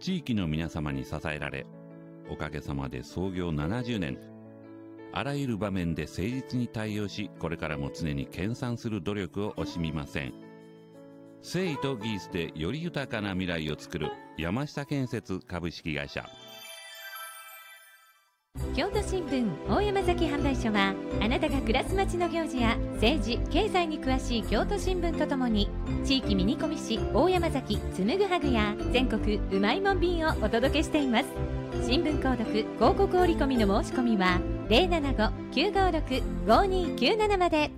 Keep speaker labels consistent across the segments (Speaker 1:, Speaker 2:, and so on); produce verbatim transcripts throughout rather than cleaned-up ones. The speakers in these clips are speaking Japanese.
Speaker 1: 地域の皆様に支えられ、おかげさまで創業ななじゅうねん。あらゆる場面で誠実に対応し、これからも常に研鑽する努力を惜しみません。誠意と技術でより豊かな未来を作る山下建設株式会社。
Speaker 2: 京都新聞大山崎販売所は、あなたが暮らす街の行事や政治経済に詳しい京都新聞とともに、地域ミニコミ誌大山崎紡ぐハグや全国うまいもん便をお届けしています。新聞購読広告折り込みの申し込みは ゼロななご きゅうごろく ごにきゅうなな まで。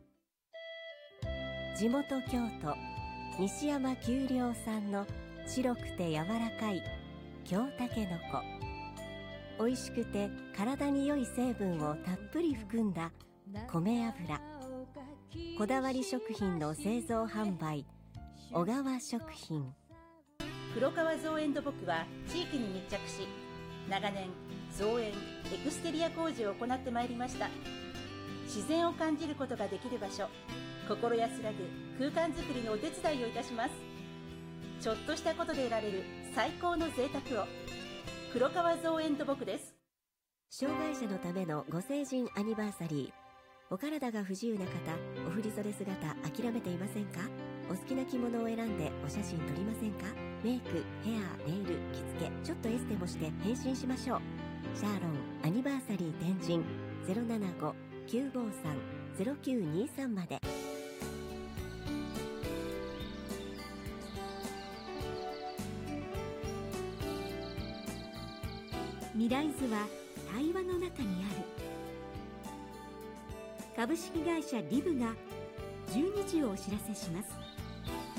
Speaker 3: 地元京都西山丘陵産の白くて柔らかい京たけのこ。美味しくて体に良い成分をたっぷり含んだ米油。こだわり食品の製造販売、小川食品。
Speaker 4: 黒川造園土木は地域に密着し、長年造園エクステリア工事を行ってまいりました。自然を感じることができる場所、心安らぐ空間づくりのお手伝いをいたします。ちょっとしたことで得られる最高の贅沢を。黒川造園土木です。
Speaker 3: 障害者のためのご成人アニバーサリー。お体が不自由な方、お振り袖姿諦めていませんか？お好きな着物を選んでお写真撮りませんか？メイク、ヘア、ネイル、着付け、ちょっとエステもして変身しましょう。シャーロンアニバーサリー天神 ゼロななご きゅうごさん ゼロきゅうにさん まで。
Speaker 5: 未来図は対話の中にある。株式会社リブがじゅうにじをお知らせします。